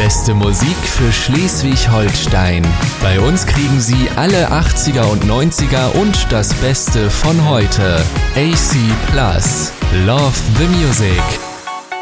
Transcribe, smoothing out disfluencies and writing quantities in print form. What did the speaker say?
Beste Musik für Schleswig-Holstein. Bei uns kriegen Sie alle 80er und 90er und das Beste von heute. AC Plus. Love the Music.